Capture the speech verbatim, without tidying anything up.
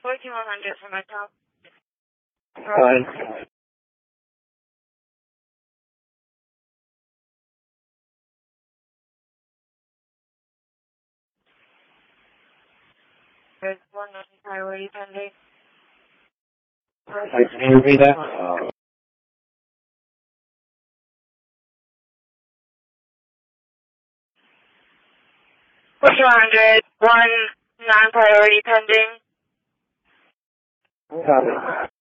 fourteen one hundred for my top. Fine. There's one priority pending. Wait, can you repeat that? Uh, fourteen one hundred, one non-priority pending. Copy.